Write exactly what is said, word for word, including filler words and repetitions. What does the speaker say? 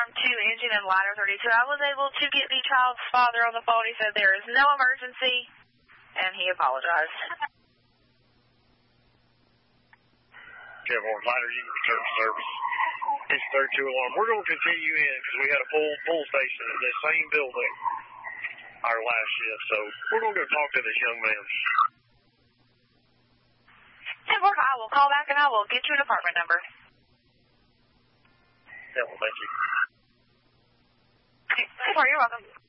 alarm two, engine and ladder thirty-two. I was able to get the child's father on the phone. He said there is no emergency, and he apologized. Kevlar, ladder unit return to service. It's thirty-two alarm. We're going to continue in because we had a full full station in the same building our last shift, so we're going to go talk to this young man. ten four, I will call back and I will get you an apartment number. Yeah, well, thank you. ten four, you're welcome.